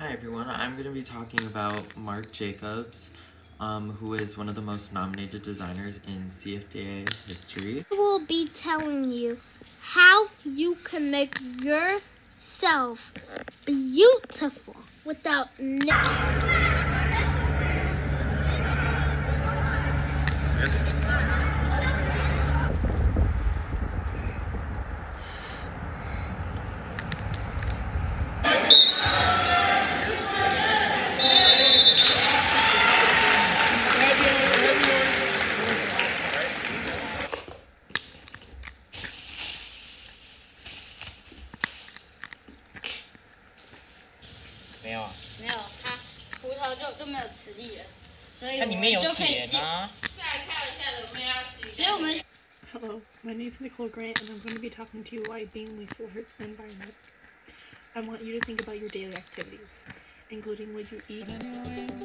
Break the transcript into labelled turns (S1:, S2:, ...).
S1: Hi everyone, I'm going to be talking about Marc Jacobs, who is one of the most nominated designers in CFDA history.
S2: I will be telling you how you can make yourself beautiful without
S3: 没有啊，
S4: 没有，它葡萄就没有磁力了，所以
S3: 它里面有
S4: 我们就可以
S3: 铁啊。
S4: 所以我们
S5: Hello, my name is Nicole Grant, and I'm going to be talking to you why being wasteful hurts the environment. I want you to think about your daily activities, including what you eat.